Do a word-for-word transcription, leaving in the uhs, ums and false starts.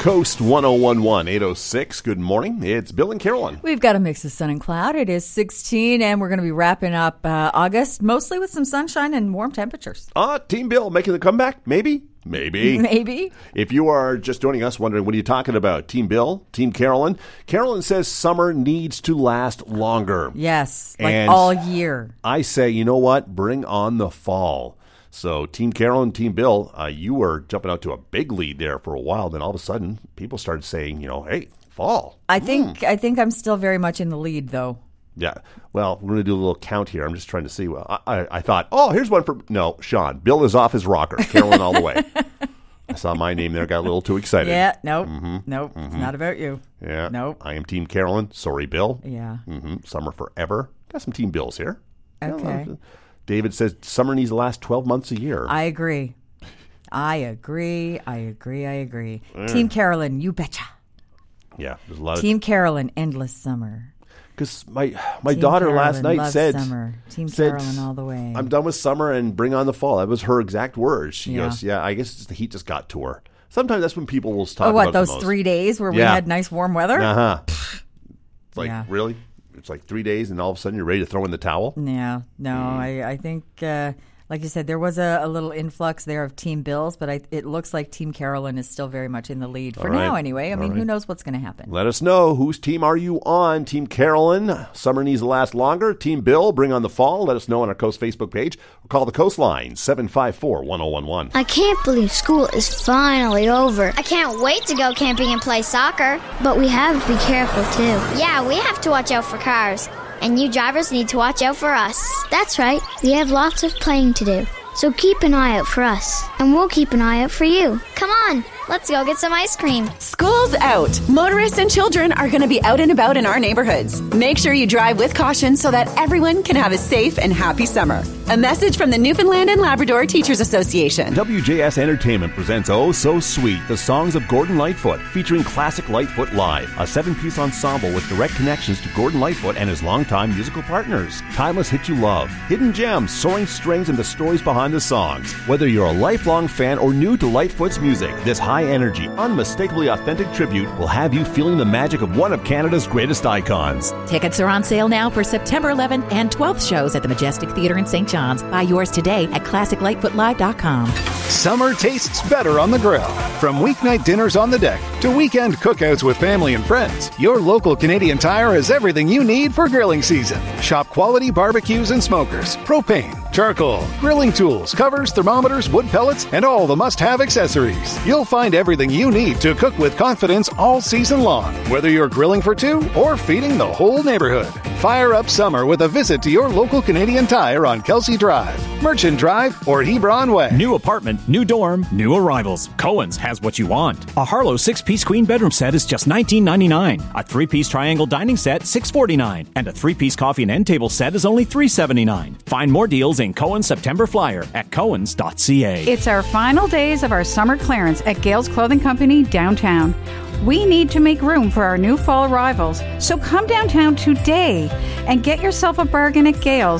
Coast one oh one one, eight oh six. Good morning. It's Bill and Carolyn. We've got a mix of sun and cloud. It is sixteen, and we're going to be wrapping up uh, August, mostly with some sunshine and warm temperatures. Ah, Team Bill making the comeback? Maybe? Maybe. Maybe. If you are just joining us wondering, what are you talking about? Team Bill? Team Carolyn? Carolyn says summer needs to last longer. Yes, like and all year. I say, you know what? Bring on the fall. So Team Carolyn, Team Bill, uh, you were jumping out to a big lead there for a while. Then all of a sudden, people started saying, you know, hey, fall. I think Mm. I think I'm still very much in the lead, though. Yeah. Well, we're going to do a little count here. I'm just trying to see. Well, I, I, I thought, oh, here's one for... No, Sean. Bill is off his rocker. Carolyn all the way. I saw my name there. Got a little too excited. Yeah, nope. Mm-hmm. Nope. Mm-hmm. It's not about you. Yeah. Nope. I am Team Carolyn. Sorry, Bill. Yeah. Mm-hmm. Summer forever. Got some Team Bills here. Okay. Uh, David says summer needs to last twelve months a year. I agree. I agree. I agree. I agree. Mm. Team Carolyn, you betcha. Yeah. There's a lot Team of... Carolyn, endless summer. Because my my Team daughter Carolyn last night loves said, summer. Team said, Carolyn all the way. I'm done with summer and bring on the fall. That was her exact words. She Yeah. goes, yeah, I guess the heat just got to her. Sometimes that's when people will talk oh, what, about those the most. three days where we Yeah. had nice warm weather? Uh-huh. It's like, Yeah. really? It's like three days and all of a sudden you're ready to throw in the towel? Yeah, no, Mm. I, I think, uh, like you said, there was a, a little influx there of Team Bills, but I, it looks like Team Carolyn is still very much in the lead for All right. now anyway. I All mean, right. who knows what's going to happen? Let us know. Whose team are you on? Team Carolyn, summer needs to last longer. Team Bill, bring on the fall. Let us know on our Coast Facebook page. Or call the Coastline, seven five four, one oh one one. I can't believe school is finally over. I can't wait to go camping and play soccer. But we have to be careful, too. Yeah, we have to watch out for cars. And you drivers need to watch out for us. That's right. We have lots of playing to do. So keep an eye out for us, and we'll keep an eye out for you. Come on, let's go get some ice cream. School's out. Motorists and children are going to be out and about in our neighborhoods. Make sure you drive with caution so that everyone can have a safe and happy summer. A message from the Newfoundland and Labrador Teachers Association. W J S Entertainment presents Oh So Sweet, the songs of Gordon Lightfoot, featuring classic Lightfoot Live, a seven-piece ensemble with direct connections to Gordon Lightfoot and his longtime musical partners. Timeless hits you love, hidden gems, soaring strings, and the stories behind the songs. Whether you're a lifelong fan or new to Lightfoot's music, this high-energy, unmistakably authentic tribute will have you feeling the magic of one of Canada's greatest icons. Tickets are on sale now for September eleventh and twelfth shows at the Majestic Theatre in Saint John's. Buy yours today at classic lightfoot live dot com. Summer tastes better on the grill. From weeknight dinners on the deck to weekend cookouts with family and friends, your local Canadian Tire has everything you need for grilling season. Shop quality barbecues and smokers, propane, charcoal, grilling tools, covers, thermometers, wood pellets, and all the must-have accessories. You'll find everything you need to cook with confidence all season long, whether you're grilling for two or feeding the whole neighborhood. Fire up summer with a visit to your local Canadian Tire on Kelsey Drive, Merchant Drive, or Hebron Way. New apartment, new dorm, new arrivals. Cohen's has what you want. A Harlow six-piece queen bedroom set is just nineteen ninety-nine. A three-piece triangle dining set, six forty-nine. And a three-piece coffee and end table set is only three seventy-nine. Find more deals in Cohen's September Flyer at cohens dot c a. It's our final days of our summer clearance at Gales Clothing Company downtown. We need to make room for our new fall arrivals, so come downtown today and get yourself a bargain at Gales.